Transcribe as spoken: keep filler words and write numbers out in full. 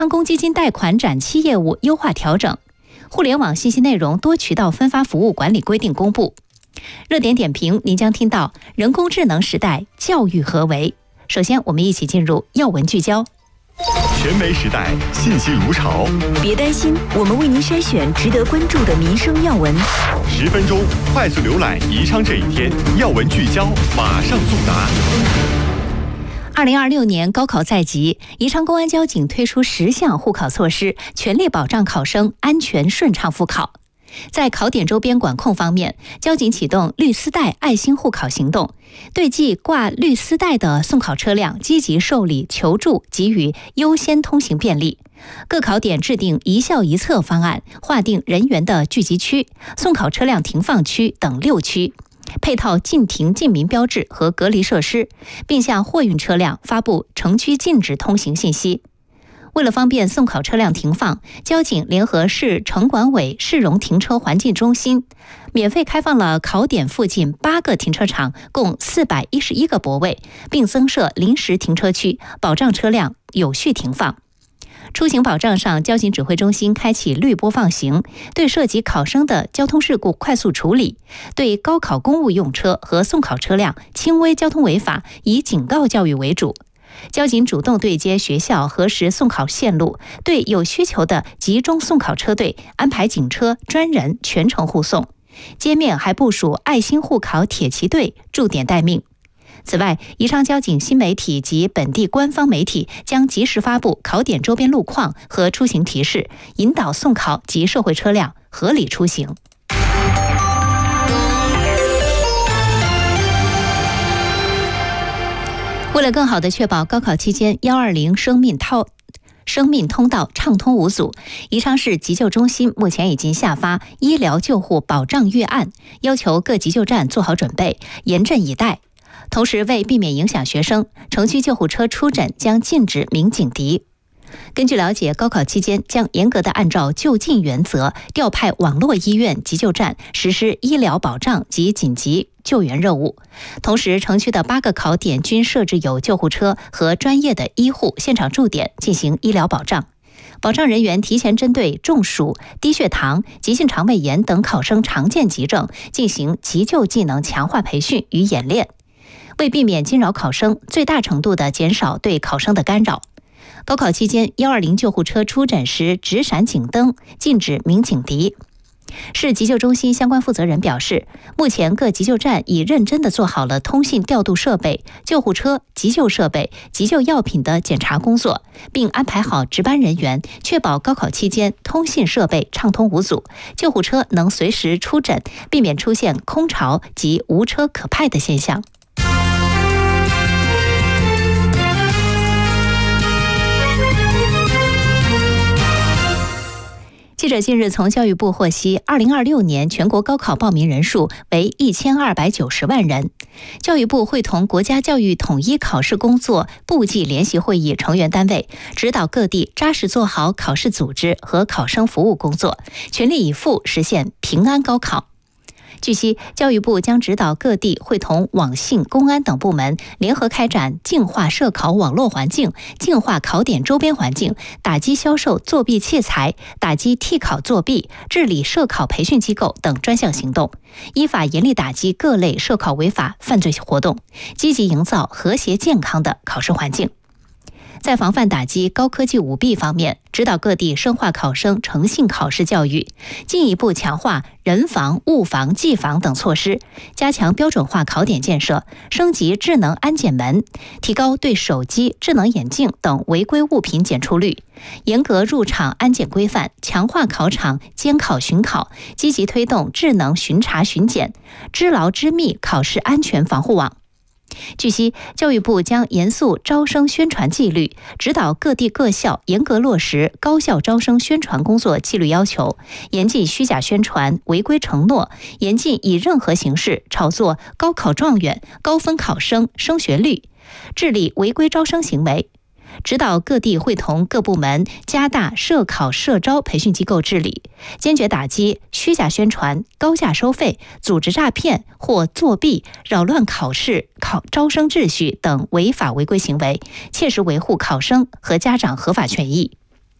将公积金贷款展期业务优化调整，互联网信息内容多渠道分发服务管理规定公布。热点点评，您将听到人工智能时代教育何为？首先，我们一起进入要闻聚焦。 全媒时代，信息如潮。 别担心，我们为您筛选值得关注的民生要闻。 十分钟快速浏览宜昌这一天，要闻聚焦，马上送达。 二零二六年高考在即，宜昌公安交警推出十项护考措施，全力保障考生安全顺畅复考。在考点周边管控方面，交警启动绿丝带爱心护考行动，对系挂绿丝带的送考车辆积极受理求助，给予优先通行便利。各考点制定一校一策方案，划定人员的聚集区、送考车辆停放区等六区，配套禁停禁民标志和隔离设施，并向货运车辆发布城区禁止通行信息。为了方便送考车辆停放，交警联合市城管委市容停车环境中心，免费开放了考点附近八个停车场，共四百一十一个泊位，并增设临时停车区，保障车辆有序停放。出行保障上，交警指挥中心开启绿波放行，对涉及考生的交通事故快速处理，对高考公务用车和送考车辆轻微交通违法以警告教育为主。交警主动对接学校核实送考线路，对有需求的集中送考车队安排警车专人全程护送。街面还部署爱心护考铁骑队驻点待命。此外，宜昌交警新媒体及本地官方媒体将及时发布考点周边路况和出行提示，引导送考及社会车辆合理出行。为了更好地确保高考期间一二零生命套生命通道畅通无阻，宜昌市急救中心目前已经下发医疗救护保障预案，要求各急救站做好准备，严阵以待。同时，为避免影响学生，城区救护车出诊将禁止鸣警笛。根据了解，高考期间将严格的按照就近原则调派网络医院急救站实施医疗保障及紧急救援任务。同时，城区的八个考点均设置有救护车和专业的医护现场驻点进行医疗保障。保障人员提前针对中暑、低血糖、急性肠胃炎等考生常见急症进行急救技能强化培训与演练，为避免惊扰考生，最大程度地减少对考生的干扰。高考期间，一二零救护车出诊时直闪警灯，禁止鸣警笛。市急救中心相关负责人表示，目前各急救站已认真地做好了通信调度设备、救护车、急救设备、急救药品的检查工作，并安排好值班人员，确保高考期间通信设备畅通无阻，救护车能随时出诊，避免出现空巢及无车可派的现象。记者近日从教育部获悉，二零二六年全国高考报名人数为一千二百九十万人。教育部会同国家教育统一考试工作部际联席会议成员单位，指导各地扎实做好考试组织和考生服务工作，全力以赴实现平安高考。据悉，教育部将指导各地会同网信、公安等部门联合开展净化涉考网络环境、净化考点周边环境，打击销售作弊窃财、打击替考作弊、治理涉考培训机构等专项行动，依法严厉打击各类涉考违法犯罪活动，积极营造和谐健康的考试环境。在防范打击高科技舞弊方面，指导各地深化考生诚信考试教育，进一步强化人防、物防、技防等措施，加强标准化考点建设，升级智能安检门，提高对手机、智能眼镜等违规物品检出率，严格入场安检规范，强化考场监考巡考，积极推动智能巡查巡检，知牢知密考试安全防护网。据悉，教育部将严肃招生宣传纪律，指导各地各校严格落实高校招生宣传工作纪律要求，严禁虚假宣传、违规承诺，严禁以任何形式炒作高考状元、高分考生升学率，治理违规招生行为。指导各地会同各部门加大涉考涉招培训机构治理，坚决打击虚假宣传、高价收费、组织诈骗或作弊、扰乱考试、考招生秩序等违法违规行为，切实维护考生和家长合法权益。